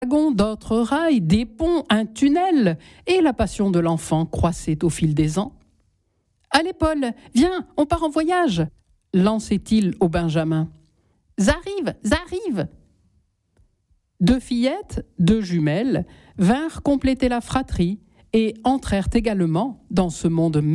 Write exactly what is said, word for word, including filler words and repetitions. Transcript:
wagons, d'autres rails, des ponts, un tunnel, et la passion de l'enfant croissait au fil des ans. « Allez, Paul, viens, on part en voyage !» lançait-il au Benjamin. « J'arrive, j'arrive !» Deux fillettes, deux jumelles, vinrent compléter la fratrie et entrèrent également dans ce monde